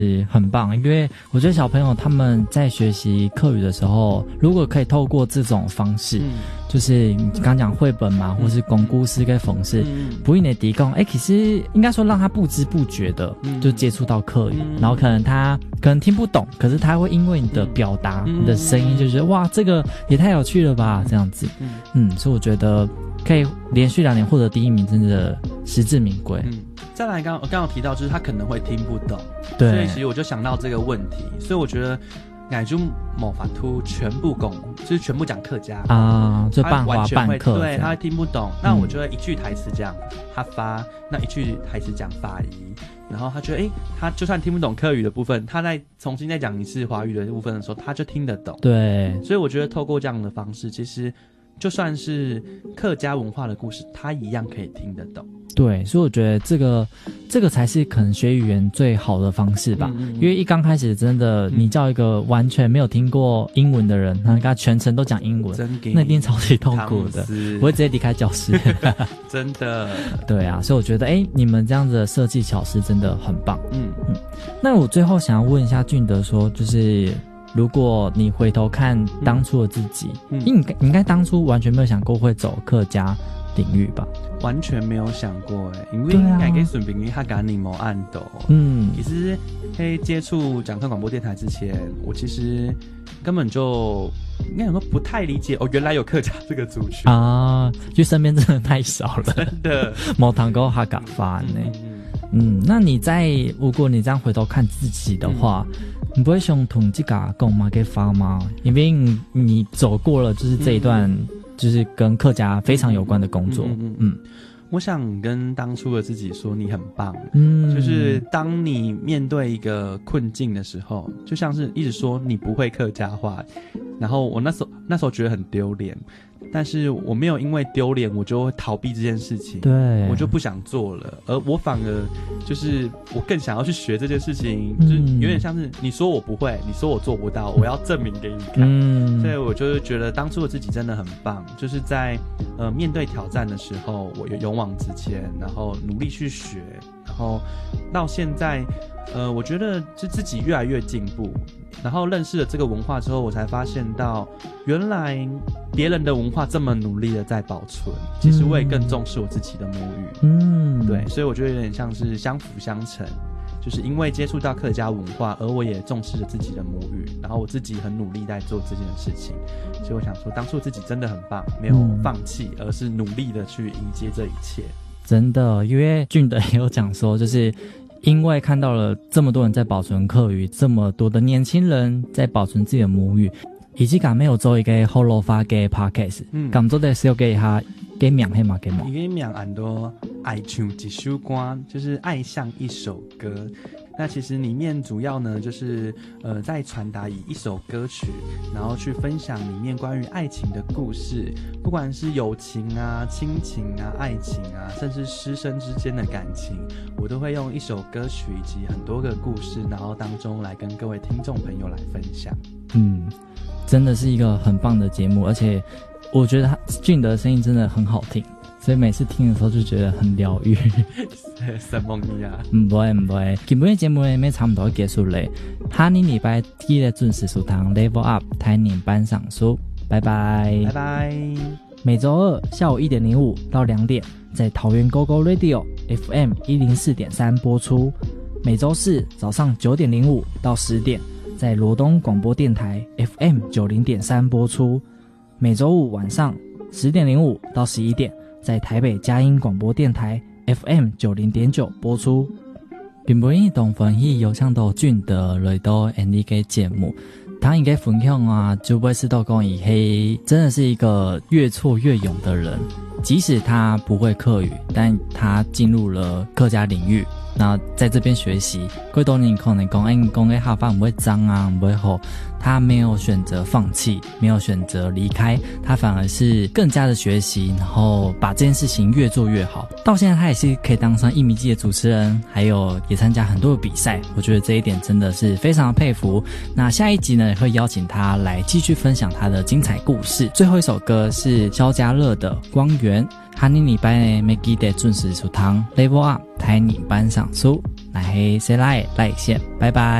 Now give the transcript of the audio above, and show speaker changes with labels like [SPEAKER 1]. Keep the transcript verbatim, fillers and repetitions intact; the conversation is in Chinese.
[SPEAKER 1] 是很棒，因为我觉得小朋友他们在学习客语的时候，如果可以透过这种方式，嗯、就是你刚讲绘本嘛，或是讲故事跟讽刺，不应的提供，哎，其实应该说让他不知不觉的就接触到客语，嗯、然后可能他可能听不懂，可是他会因为你的表达、嗯、你的声音，就觉得哇，这个也太有趣了吧，这样子，嗯，嗯所以我觉得可以连续两年获得第一名，真的实至名归。嗯
[SPEAKER 2] 再来刚，刚刚有提到，就是他可能会听不懂，
[SPEAKER 1] 对，
[SPEAKER 2] 所以其实我就想到这个问题，所以我觉得乃就某法突全部讲，就是全部讲客家
[SPEAKER 1] 啊，就半华半客，
[SPEAKER 2] 对，他会听不懂，那我就会一句台词讲他发，那一句台词讲法仪，然后他觉得，哎、欸，他就算听不懂客语的部分，他再重新再讲一次华语的部分的时候，他就听得懂，
[SPEAKER 1] 对，
[SPEAKER 2] 所以我觉得透过这样的方式，其实就算是客家文化的故事，他一样可以听得懂。
[SPEAKER 1] 对，所以我觉得这个这个才是可能学语言最好的方式吧。嗯嗯嗯因为一刚开始真的，你叫一个完全没有听过英文的人，他跟他全程都讲英文，那一定超级痛苦的，我会直接离开教室。
[SPEAKER 2] 真的。
[SPEAKER 1] 对啊，所以我觉得，哎，你们这样子的设计巧思真的很棒。嗯嗯。那我最后想要问一下俊德说，就是如果你回头看当初的自己，嗯、你你应该当初完全没有想过会走客家领域吧？
[SPEAKER 2] 完全没有想过哎，因为应该给顺便他赶你某案斗。嗯，其实在接触讲课广播电台之前，我其实根本就应该有个不太理解哦，原来有客家这个族群
[SPEAKER 1] 啊，因为身边真的太少了，
[SPEAKER 2] 真的。
[SPEAKER 1] 某堂沟哈敢发呢，嗯，那你在如果你这样回头看自己的话，嗯、你不会想同这个讲嘛给发吗？因为你你走过了就是这一段。嗯就是跟客家非常有关的工作，嗯嗯嗯，
[SPEAKER 2] 我想跟当初的自己说，你很棒，嗯，就是当你面对一个困境的时候，就像是一直说你不会客家话，然后我那时候那时候觉得很丢脸，但是我没有因为丢脸我就逃避这件事情，
[SPEAKER 1] 对，
[SPEAKER 2] 我就不想做了，而我反而就是我更想要去学这件事情，嗯、就是有点像是你说我不会，你说我做不到，我要证明给你看，嗯，所以我就是觉得当初的自己真的很棒，就是在呃面对挑战的时候，我有勇往直前，然后努力去学，然后到现在，呃，我觉得就自己越来越进步。然后认识了这个文化之后，我才发现到原来别人的文化这么努力的在保存，其实我也更重视我自己的母语。嗯，对，所以我觉得有点像是相辅相成，就是因为接触到客家文化，而我也重视了自己的母语，然后我自己很努力在做这件事情，所以我想说，当初自己真的很棒，没有放弃，而是努力的去迎接这一切。
[SPEAKER 1] 真的，因为俊德也有讲说，就是因为看到了这么多人在保存客语，这么多的年轻人在保存自己的母语，以及敢没有做一个好路发嘅 podcast， 嗯，敢做的是要给他给名係嘛嘅嘛？
[SPEAKER 2] 一个名很多爱唱一首歌，就是爱像一首歌。那其实里面主要呢，就是呃，在传达以一首歌曲，然后去分享里面关于爱情的故事，不管是友情啊、亲情啊、爱情啊，甚至师生之间的感情，我都会用一首歌曲以及很多个故事，然后当中来跟各位听众朋友来分享。
[SPEAKER 1] 嗯，真的是一个很棒的节目，而且我觉得他俊德的声音真的很好听。所以每次听的时候就觉得很疗愈。
[SPEAKER 2] 什么意啊？
[SPEAKER 1] 不会不会，今天的节目呢差不多结束了。下年礼拜记得准时收听 Level Up 台年班上书，拜拜
[SPEAKER 2] 拜拜。
[SPEAKER 1] 每周二下午一点零五到两点，在桃园 Go Go Radio F M 一零四点三播出；每周四早上九点零五到十点，在罗东广播电台 F M 九零点三播出；每周五晚上十点零五到十一点。在台北佳音广播电台 F M 九零点九播出。并不意同分享有唱到俊德来到 Andy 嘅节目，他应该分享啊，就不会是到讲以黑真的是一个越挫越勇的人，即使他不会客语，但他进入了客家领域，那在这边学习，几多年可能讲，哎，你讲嘅下法不会脏啊，不会好，他没有选择放弃，没有选择离开，他反而是更加的学习，然后把这件事情越做越好。到现在他也是可以当上一米记的主持人，还有也参加很多的比赛，我觉得这一点真的是非常的佩服。那下一集呢，也会邀请他来继续分享他的精彩故事。最后一首歌是萧家乐的《光源》。下年礼拜呢，要记得准时收听 Level Up 台年班上书， 来黑谁来来线，拜拜。